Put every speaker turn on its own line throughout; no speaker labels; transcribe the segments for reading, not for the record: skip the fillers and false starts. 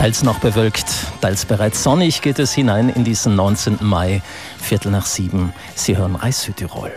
Teils noch bewölkt, teils bereits sonnig geht es hinein in diesen 19. Mai, 6:15. Sie hören Reis Südtirol.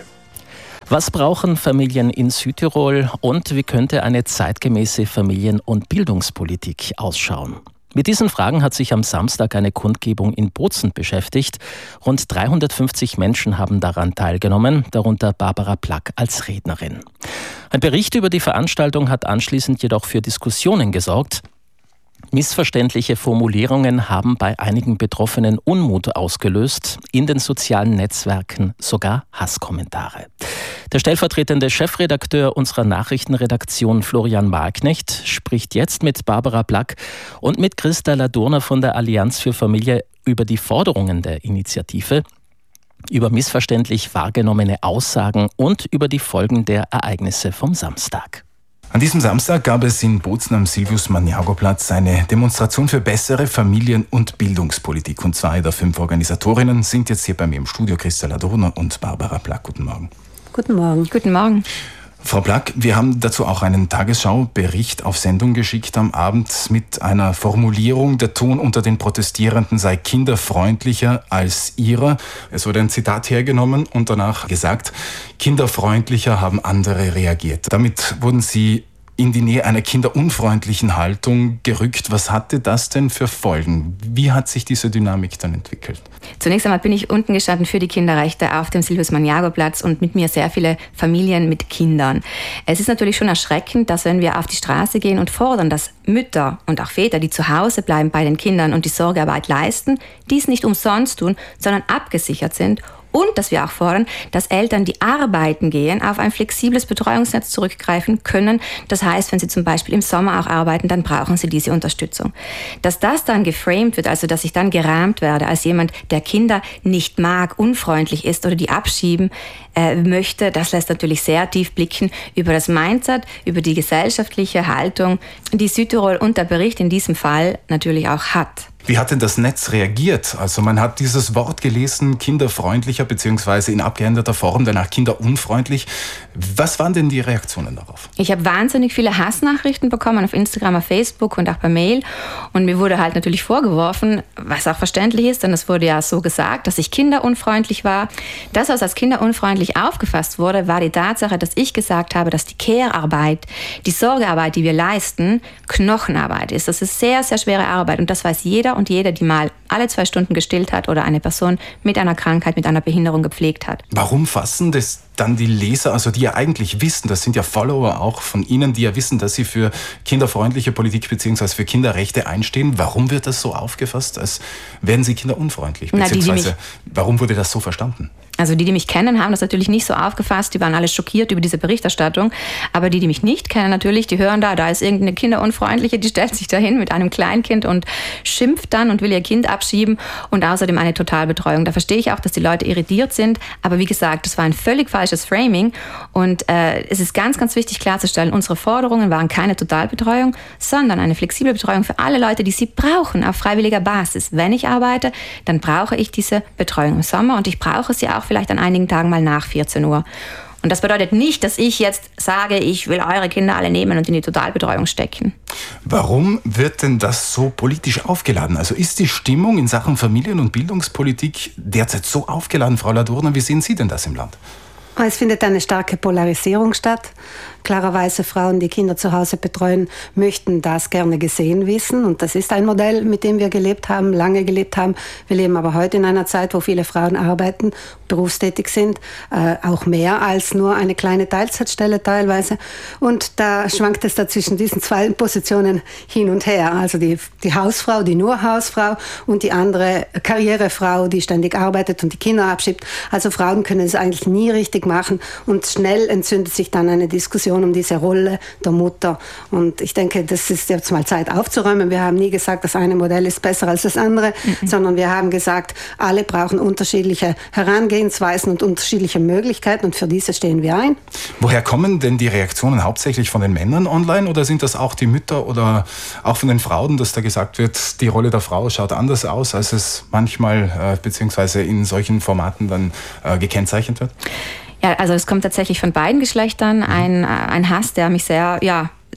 Was brauchen Familien in Südtirol und wie könnte eine zeitgemäße Familien- und Bildungspolitik ausschauen? Mit diesen Fragen hat sich am Samstag eine Kundgebung in Bozen beschäftigt. Rund 350 Menschen haben daran teilgenommen, darunter Barbara Plack als Rednerin. Ein Bericht über die Veranstaltung hat anschließend jedoch für Diskussionen gesorgt. Missverständliche Formulierungen haben bei einigen Betroffenen Unmut ausgelöst, in den sozialen Netzwerken sogar Hasskommentare. Der stellvertretende Chefredakteur unserer Nachrichtenredaktion Florian Malknecht spricht jetzt mit Barbara Plack und mit Christa Ladurner von der Allianz für Familie über die Forderungen der Initiative, über missverständlich wahrgenommene Aussagen und über die Folgen der Ereignisse vom Samstag.
An diesem Samstag gab es in Bozen am Silvius-Maniago-Platz eine Demonstration für bessere Familien- und Bildungspolitik. Und 2 der 5 Organisatorinnen sind jetzt hier bei mir im Studio, Christa Ladurner und Barbara Plack. Guten Morgen.
Guten Morgen.
Guten Morgen.
Frau Plack, wir haben dazu auch einen Tagesschau-Bericht auf Sendung geschickt am Abend mit einer Formulierung, der Ton unter den Protestierenden sei kinderfreundlicher als ihrer. Es wurde ein Zitat hergenommen und danach gesagt, kinderfreundlicher haben andere reagiert. Damit wurden Sie in die Nähe einer kinderunfreundlichen Haltung gerückt. Was hatte das denn für Folgen? Wie hat sich diese Dynamik dann entwickelt?
Zunächst einmal bin ich unten gestanden für die Kinderrechte auf dem Silvius-Maniago-Platz und mit mir sehr viele Familien mit Kindern. Es ist natürlich schon erschreckend, dass wenn wir auf die Straße gehen und fordern, dass Mütter und auch Väter, die zu Hause bleiben bei den Kindern und die Sorgearbeit leisten, dies nicht umsonst tun, sondern abgesichert sind. Und dass wir auch fordern, dass Eltern, die arbeiten gehen, auf ein flexibles Betreuungsnetz zurückgreifen können. Das heißt, wenn sie zum Beispiel im Sommer auch arbeiten, dann brauchen sie diese Unterstützung. Dass das dann geframed wird, also dass ich dann gerahmt werde als jemand, der Kinder nicht mag, unfreundlich ist oder die abschieben möchte, das lässt natürlich sehr tief blicken über das Mindset, über die gesellschaftliche Haltung, die Südtirol und der Bericht in diesem Fall natürlich auch hat.
Wie hat denn das Netz reagiert? Also man hat dieses Wort gelesen, kinderfreundlicher beziehungsweise in abgeänderter Form, danach kinderunfreundlich. Was waren denn die Reaktionen darauf?
Ich habe wahnsinnig viele Hassnachrichten bekommen auf Instagram, auf Facebook und auch per Mail. Und mir wurde halt natürlich vorgeworfen, was auch verständlich ist, denn es wurde ja so gesagt, dass ich kinderunfreundlich war. Das, was als kinderunfreundlich aufgefasst wurde, war die Tatsache, dass ich gesagt habe, dass die Care-Arbeit, die Sorgearbeit, die wir leisten, Knochenarbeit ist. Das ist sehr, sehr schwere Arbeit und das weiß jeder und jede, die mal alle 2 Stunden gestillt hat oder eine Person mit einer Krankheit, mit einer Behinderung gepflegt hat.
Warum fassen das dann die Leser, also die ja eigentlich wissen, das sind ja Follower auch von Ihnen, die ja wissen, dass Sie für kinderfreundliche Politik bzw. für Kinderrechte einstehen. Warum wird das so aufgefasst, als wären Sie kinderunfreundlich? Beziehungsweise warum wurde das so verstanden?
Also die mich kennen, haben das natürlich nicht so aufgefasst, die waren alle schockiert über diese Berichterstattung. Aber die mich nicht kennen natürlich, die hören da ist irgendeine Kinderunfreundliche, die stellt sich dahin mit einem Kleinkind und schimpft dann und will ihr Kind abschieben und außerdem eine Totalbetreuung. Da verstehe ich auch, dass die Leute irritiert sind. Aber wie gesagt, das war ein völlig falsches Framing und es ist ganz, ganz wichtig klarzustellen, unsere Forderungen waren keine Totalbetreuung, sondern eine flexible Betreuung für alle Leute, die sie brauchen auf freiwilliger Basis. Wenn ich arbeite, dann brauche ich diese Betreuung im Sommer und ich brauche sie auch vielleicht an einigen Tagen mal nach 14 Uhr. Und das bedeutet nicht, dass ich jetzt sage, ich will eure Kinder alle nehmen und in die Totalbetreuung stecken.
Warum wird denn das so politisch aufgeladen? Also ist die Stimmung in Sachen Familien- und Bildungspolitik derzeit so aufgeladen, Frau Ladurner? Wie sehen Sie denn das im Land?
Es findet eine starke Polarisierung statt. Klarerweise Frauen, die Kinder zu Hause betreuen, möchten das gerne gesehen wissen. Und das ist ein Modell, mit dem wir gelebt haben, lange gelebt haben. Wir leben aber heute in einer Zeit, wo viele Frauen arbeiten, berufstätig sind, auch mehr als nur eine kleine Teilzeitstelle teilweise. Und da schwankt es da zwischen diesen 2 Positionen hin und her. Also die Hausfrau, die nur Hausfrau und die andere Karrierefrau, die ständig arbeitet und die Kinder abschiebt. Also Frauen können es eigentlich nie richtig machen und schnell entzündet sich dann eine Diskussion um diese Rolle der Mutter. Und ich denke, das ist jetzt mal Zeit aufzuräumen. Wir haben nie gesagt, das eine Modell ist besser als das andere, sondern wir haben gesagt, alle brauchen unterschiedliche Herangehensweisen und unterschiedliche Möglichkeiten und für diese stehen wir ein.
Woher kommen denn die Reaktionen hauptsächlich von den Männern online oder sind das auch die Mütter oder auch von den Frauen, dass da gesagt wird, die Rolle der Frau schaut anders aus, als es manchmal beziehungsweise in solchen Formaten dann gekennzeichnet wird?
Ja, also es kommt tatsächlich von beiden Geschlechtern ein Hass, der mich sehr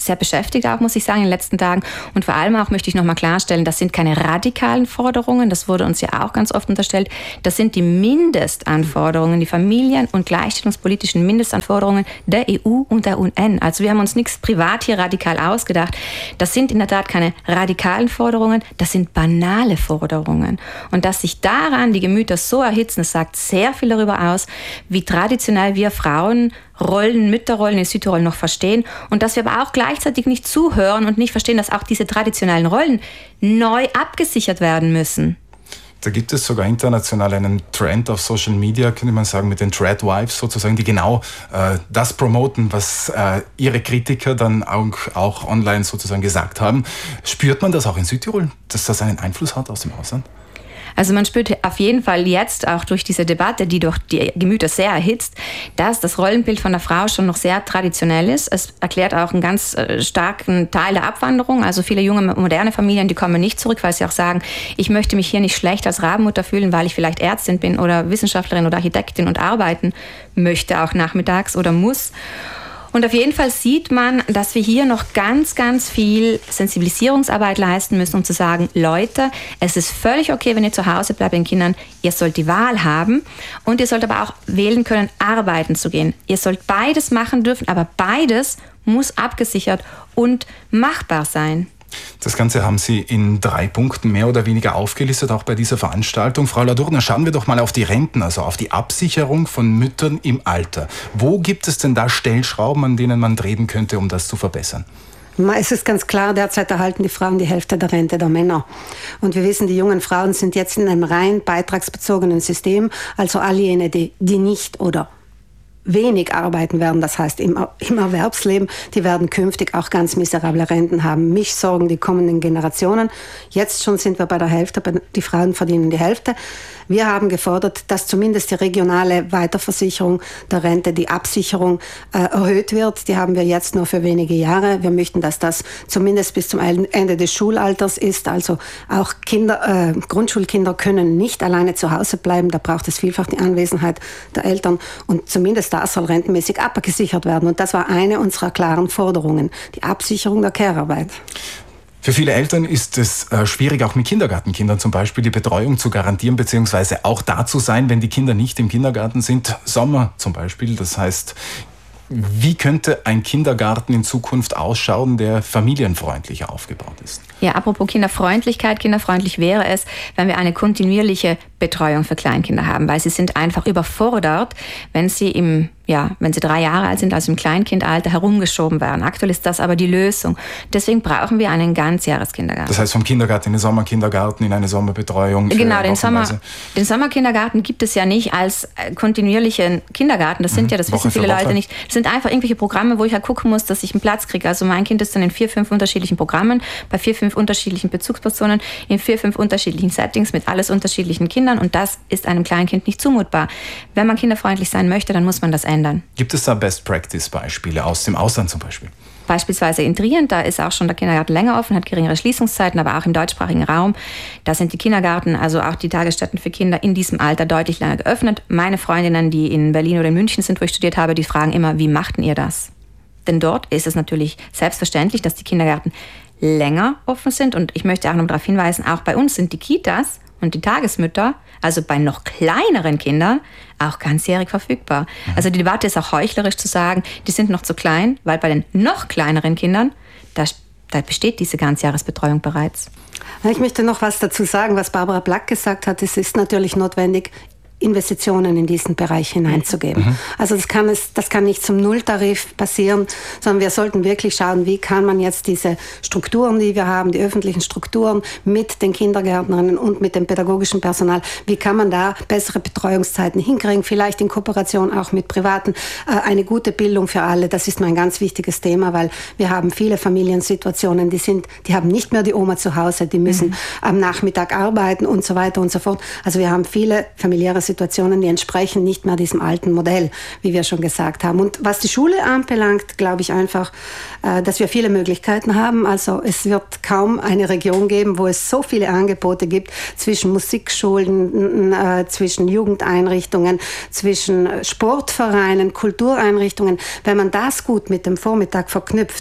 sehr beschäftigt auch, muss ich sagen, in den letzten Tagen. Und vor allem auch möchte ich nochmal klarstellen, das sind keine radikalen Forderungen, das wurde uns ja auch ganz oft unterstellt. Das sind die Mindestanforderungen, die familien- und gleichstellungspolitischen Mindestanforderungen der EU und der UN. Also wir haben uns nichts privat hier radikal ausgedacht. Das sind in der Tat keine radikalen Forderungen, das sind banale Forderungen. Und dass sich daran die Gemüter so erhitzen, das sagt sehr viel darüber aus, wie traditionell wir Frauen Rollen, Mütterrollen in Südtirol noch verstehen und dass wir aber auch gleichzeitig nicht zuhören und nicht verstehen, dass auch diese traditionellen Rollen neu abgesichert werden müssen.
Da gibt es sogar international einen Trend auf Social Media, könnte man sagen, mit den Tradwives sozusagen, die genau das promoten, was ihre Kritiker dann auch online sozusagen gesagt haben. Spürt man das auch in Südtirol, dass das einen Einfluss hat aus dem Ausland?
Also man spürt auf jeden Fall jetzt auch durch diese Debatte, die durch die Gemüter sehr erhitzt, dass das Rollenbild von der Frau schon noch sehr traditionell ist. Es erklärt auch einen ganz starken Teil der Abwanderung. Also viele junge, moderne Familien, die kommen nicht zurück, weil sie auch sagen, ich möchte mich hier nicht schlecht als Rabenmutter fühlen, weil ich vielleicht Ärztin bin oder Wissenschaftlerin oder Architektin und arbeiten möchte, auch nachmittags oder muss. Und auf jeden Fall sieht man, dass wir hier noch ganz, ganz viel Sensibilisierungsarbeit leisten müssen, um zu sagen, Leute, es ist völlig okay, wenn ihr zu Hause bleibt mit den Kindern. Ihr sollt die Wahl haben und ihr sollt aber auch wählen können, arbeiten zu gehen. Ihr sollt beides machen dürfen, aber beides muss abgesichert und machbar sein.
Das Ganze haben Sie in 3 Punkten mehr oder weniger aufgelistet, auch bei dieser Veranstaltung. Frau Ladurner, schauen wir doch mal auf die Renten, also auf die Absicherung von Müttern im Alter. Wo gibt es denn da Stellschrauben, an denen man drehen könnte, um das zu verbessern?
Es ist ganz klar, derzeit erhalten die Frauen die Hälfte der Rente der Männer. Und wir wissen, die jungen Frauen sind jetzt in einem rein beitragsbezogenen System, also all jene, die nicht oder wenig arbeiten werden, das heißt im Erwerbsleben, die werden künftig auch ganz miserable Renten haben. Mich sorgen die kommenden Generationen. Jetzt schon sind wir bei der Hälfte, die Frauen verdienen die Hälfte. Wir haben gefordert, dass zumindest die regionale Weiterversicherung der Rente, die Absicherung erhöht wird. Die haben wir jetzt nur für wenige Jahre. Wir möchten, dass das zumindest bis zum Ende des Schulalters ist. Also auch Grundschulkinder können nicht alleine zu Hause bleiben. Da braucht es vielfach die Anwesenheit der Eltern. Und zumindest das soll rentenmäßig abgesichert werden. Und das war eine unserer klaren Forderungen, die Absicherung der Care-Arbeit.
Für viele Eltern ist es schwierig, auch mit Kindergartenkindern zum Beispiel die Betreuung zu garantieren, beziehungsweise auch da zu sein, wenn die Kinder nicht im Kindergarten sind. Sommer zum Beispiel, das heißt, wie könnte ein Kindergarten in Zukunft ausschauen, der familienfreundlicher aufgebaut ist?
Ja, apropos Kinderfreundlichkeit, kinderfreundlich wäre es, wenn wir eine kontinuierliche Betreuung für Kleinkinder haben, weil sie sind einfach überfordert, wenn sie 3 Jahre alt sind, also im Kleinkindalter, herumgeschoben werden. Aktuell ist das aber die Lösung. Deswegen brauchen wir einen Ganzjahreskindergarten. Das
heißt vom Kindergarten in den Sommerkindergarten, in eine Sommerbetreuung?
Genau, den Sommerkindergarten gibt es ja nicht als kontinuierlichen Kindergarten. Das sind das wissen viele Leute nicht. Das sind einfach irgendwelche Programme, wo ich halt gucken muss, dass ich einen Platz kriege. Also mein Kind ist dann in 4, 5 unterschiedlichen Programmen, bei 4, 5 unterschiedlichen Bezugspersonen, in 4, 5 unterschiedlichen Settings mit alles unterschiedlichen Kindern und das ist einem Kleinkind nicht zumutbar. Wenn man kinderfreundlich sein möchte, dann muss man das ändern.
Gibt es da Best-Practice-Beispiele aus dem Ausland zum Beispiel?
Beispielsweise in Trient, da ist auch schon der Kindergarten länger offen, hat geringere Schließungszeiten, aber auch im deutschsprachigen Raum. Da sind die Kindergärten, also auch die Tagesstätten für Kinder in diesem Alter deutlich länger geöffnet. Meine Freundinnen, die in Berlin oder in München sind, wo ich studiert habe, die fragen immer, wie machten ihr das? Denn dort ist es natürlich selbstverständlich, dass die Kindergärten länger offen sind. Und ich möchte auch noch darauf hinweisen, auch bei uns sind die Kitas und die Tagesmütter, also bei noch kleineren Kindern, auch ganzjährig verfügbar. Also die Debatte ist auch heuchlerisch zu sagen, die sind noch zu klein, weil bei den noch kleineren Kindern, da besteht diese Ganzjahresbetreuung bereits.
Ich möchte noch was dazu sagen, was Barbara Black gesagt hat. Es ist natürlich notwendig, Investitionen in diesen Bereich hineinzugeben. Also das kann nicht zum Nulltarif passieren, sondern wir sollten wirklich schauen, wie kann man jetzt diese Strukturen, die wir haben, die öffentlichen Strukturen mit den Kindergärtnerinnen und mit dem pädagogischen Personal, wie kann man da bessere Betreuungszeiten hinkriegen, vielleicht in Kooperation auch mit Privaten, eine gute Bildung für alle. Das ist mir ein ganz wichtiges Thema, weil wir haben viele Familiensituationen, die haben nicht mehr die Oma zu Hause, die müssen am Nachmittag arbeiten und so weiter und so fort. Also wir haben viele familiäre Situationen, die entsprechen nicht mehr diesem alten Modell, wie wir schon gesagt haben. Und was die Schule anbelangt, glaube ich einfach, dass wir viele Möglichkeiten haben. Also es wird kaum eine Region geben, wo es so viele Angebote gibt zwischen Musikschulen, zwischen Jugendeinrichtungen, zwischen Sportvereinen, Kultureinrichtungen. Wenn man das gut mit dem Vormittag verknüpft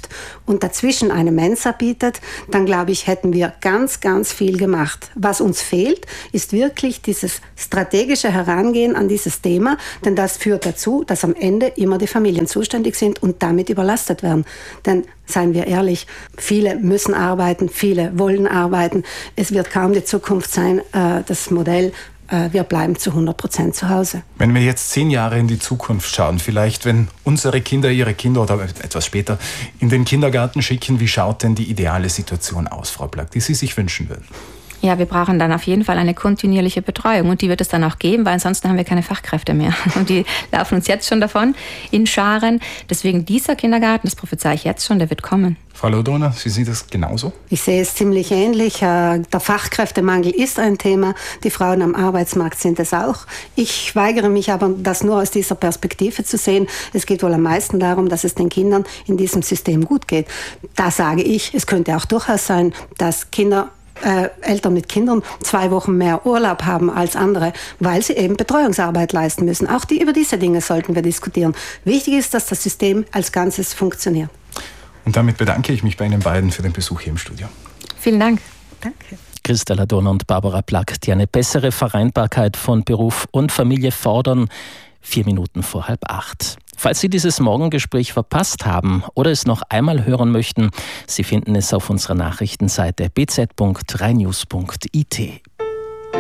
und dazwischen eine Mensa bietet, dann glaube ich, hätten wir ganz, ganz viel gemacht. Was uns fehlt, ist wirklich dieses strategische Herangehen an dieses Thema, denn das führt dazu, dass am Ende immer die Familien zuständig sind und damit überlastet werden. Denn seien wir ehrlich, viele müssen arbeiten, viele wollen arbeiten. Es wird kaum die Zukunft sein, das Modell, wir bleiben zu 100% zu Hause.
Wenn wir jetzt 10 Jahre in die Zukunft schauen, vielleicht wenn unsere Kinder ihre Kinder oder etwas später in den Kindergarten schicken, wie schaut denn die ideale Situation aus, Frau Plack, die Sie sich wünschen würden?
Ja, wir brauchen dann auf jeden Fall eine kontinuierliche Betreuung und die wird es dann auch geben, weil ansonsten haben wir keine Fachkräfte mehr. Und die laufen uns jetzt schon davon in Scharen. Deswegen dieser Kindergarten, das prophezei ich jetzt schon, der wird kommen.
Frau Lodona, Sie sehen das genauso?
Ich sehe es ziemlich ähnlich. Der Fachkräftemangel ist ein Thema. Die Frauen am Arbeitsmarkt sind es auch. Ich weigere mich aber, das nur aus dieser Perspektive zu sehen. Es geht wohl am meisten darum, dass es den Kindern in diesem System gut geht. Da sage ich, es könnte auch durchaus sein, dass Eltern mit Kindern 2 Wochen mehr Urlaub haben als andere, weil sie eben Betreuungsarbeit leisten müssen. Auch über diese Dinge sollten wir diskutieren. Wichtig ist, dass das System als Ganzes funktioniert.
Und damit bedanke ich mich bei Ihnen beiden für den Besuch hier im Studio.
Vielen Dank.
Danke.
Christa Ladona und Barbara Plack, die eine bessere Vereinbarkeit von Beruf und Familie fordern, 4 Minuten vor 7:30. Falls Sie dieses Morgengespräch verpasst haben oder es noch einmal hören möchten, Sie finden es auf unserer Nachrichtenseite bz.3news.it.